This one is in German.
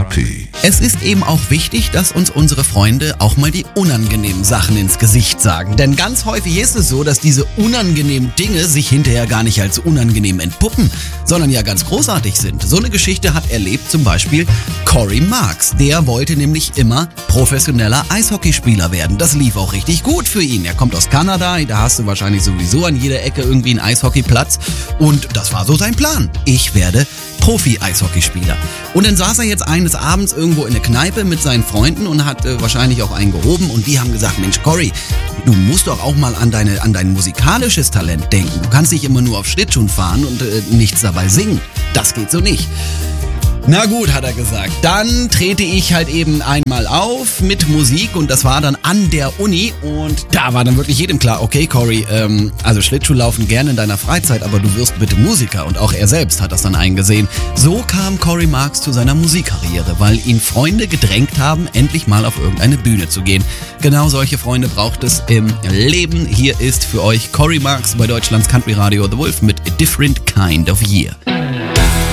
Party. Es ist eben auch wichtig, dass uns unsere Freunde auch mal die unangenehmen Sachen ins Gesicht sagen. Denn ganz häufig ist es so, dass diese unangenehmen Dinge sich hinterher gar nicht als unangenehm entpuppen, sondern ja ganz großartig sind. So eine Geschichte hat erlebt zum Beispiel Corey Marks. Der wollte nämlich immer professioneller Eishockeyspieler werden. Das lief auch richtig gut für ihn. Er kommt aus Kanada, da hast du wahrscheinlich sowieso an jeder Ecke irgendwie einen Eishockeyplatz. Und das war so sein Plan. Ich werde Profi-Eishockeyspieler. Und dann saß er jetzt eines Abends irgendwo in der Kneipe mit seinen Freunden und hat wahrscheinlich auch einen gehoben. Und die haben gesagt, Mensch Corey, du musst doch auch mal an dein musikalisches Talent denken. Du kannst nicht immer nur auf Schlittschuhen fahren und nichts dabei singen. Das geht so nicht. Na gut, hat er gesagt, dann trete ich halt eben einmal auf mit Musik und das war dann an der Uni und da war dann wirklich jedem klar, okay Corey, also Schlittschuhlaufen gerne in deiner Freizeit, aber du wirst bitte Musiker und auch er selbst hat das dann eingesehen. So kam Corey Marks zu seiner Musikkarriere, weil ihn Freunde gedrängt haben, endlich mal auf irgendeine Bühne zu gehen. Genau solche Freunde braucht es im Leben. Hier ist für euch Corey Marks bei Deutschlands Country Radio The Wolf mit A Different Kind of Year.